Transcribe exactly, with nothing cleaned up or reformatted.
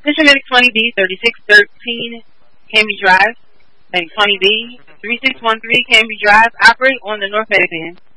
Mission Medic twenty B, thirty-six thirteen, Cambridge Drive. Medic twenty B, three six one three, Cambridge Drive. Operate on the North Medic band.